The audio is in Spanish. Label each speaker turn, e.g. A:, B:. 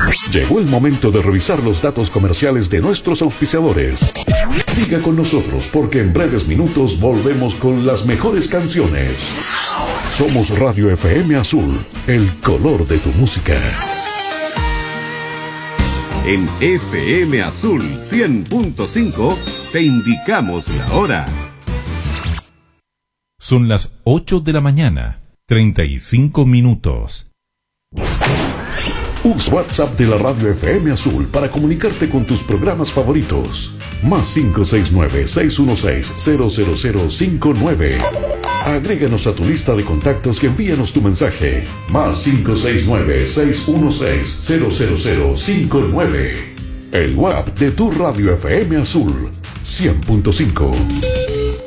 A: Llegó el momento de revisar los datos comerciales de nuestros auspiciadores. Siga con nosotros porque en breves minutos volvemos con las mejores canciones. Somos Radio FM Azul, el color de tu música.
B: En FM Azul 100.5 te indicamos la hora.
C: Son las 8 de la mañana, 35 minutos.
A: Usa WhatsApp de la Radio FM Azul para comunicarte con tus programas favoritos. Más 569-616-00059. Agréganos a tu lista de contactos y envíanos tu mensaje. Más 569-616-00059. El WhatsApp de tu Radio FM Azul 100.5.